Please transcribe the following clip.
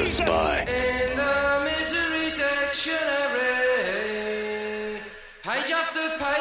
Spy. In the misery dictionary, page after page.